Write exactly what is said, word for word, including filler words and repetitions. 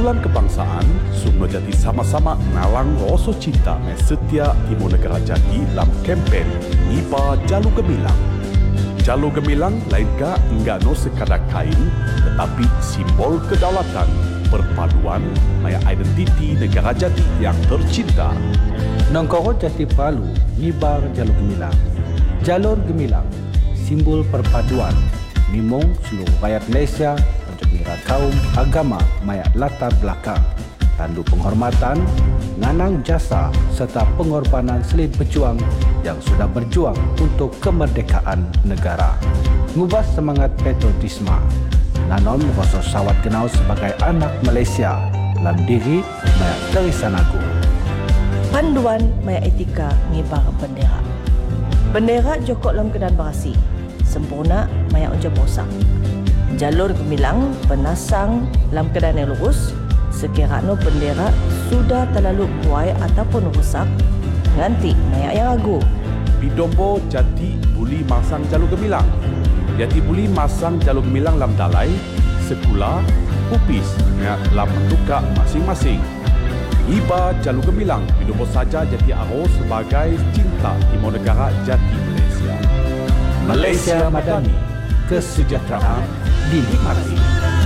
Bulan Kebangsaan, semua jadi sama-sama ngalang rasa cinta dan setia Timur Negara Jati dalam kempen Ngiba Jalur Gemilang. Jalur Gemilang lain ka enggak no sekadar kain, tetapi simbol kedaulatan, perpaduan, maya identiti negara Jati yang tercinta. Nongkoro Jati Palu, Ngibar Jalur Gemilang. Jalur Gemilang, simbol perpaduan, mimong seluruh rakyat Malaysia, menjadi kaum, agama, maya latar belakang, tandu penghormatan, nganang jasa serta pengorbanan selit pejuang yang sudah berjuang untuk kemerdekaan negara. Ngubah semangat patriotisme, nanom rasa sawat kenal sebagai anak Malaysia dalam diri maya Terisan Agung. Panduan maya etika ngibar bendera. Bendera jokok dalam keadaan berasi, sempurna maya unja bosak. Jalur Gemilang penasang dalam keadaan yang lurus, sekiranya bendera sudah terlalu buai ataupun rusak, nganti maya yang agu. Bidombo Jati buli masang Jalur Gemilang. Jati buli masang Jalur Gemilang dalam dalai, sekula, upis yang dalam tukak masing-masing. Iba Jalur Gemilang, Bidombo saja Jati Aro sebagai cinta Timur Negara Jati Malaysia. Malaysia Madani, kesejahteraan dinikmati.